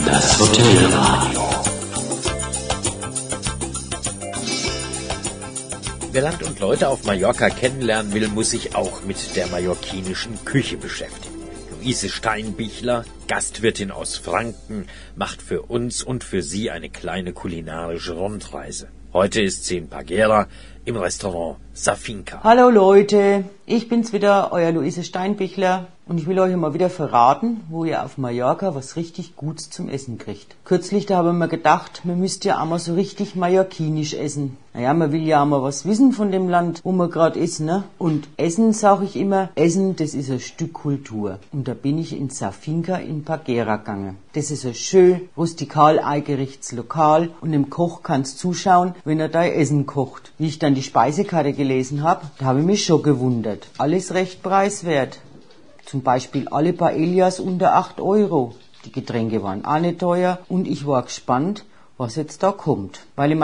Das Hotelradio. Wer Land und Leute auf Mallorca kennenlernen will, muss sich auch mit der mallorquinischen Küche beschäftigen. Luise Steinbichler, Gastwirtin aus Franken, macht für uns und für Sie eine kleine kulinarische Rundreise. Heute ist sie in Parguera im Restaurant Safinka. Hallo Leute, ich bin's wieder, euer Luise Steinbichler, und ich will euch mal wieder verraten, wo ihr auf Mallorca was richtig Gutes zum Essen kriegt. Kürzlich, da habe ich mir gedacht, man müsste ja auch mal so richtig mallorquinisch essen. Naja, man will ja auch mal was wissen von dem Land, wo man gerade ist, ne? Und Essen, sage ich immer, Essen, das ist ein Stück Kultur. Und da bin ich in Safinka in Parguera gegangen. Das ist ein schön rustikal eingerichtes Lokal und dem Koch kannst zuschauen, wenn er da Essen kocht. Wie ich dann die Speisekarte gelesen habe, da habe ich mich schon gewundert. Alles recht preiswert. Zum Beispiel alle Paellas unter 8 Euro. Die Getränke waren auch nicht teuer und ich war gespannt, was jetzt da kommt. Weil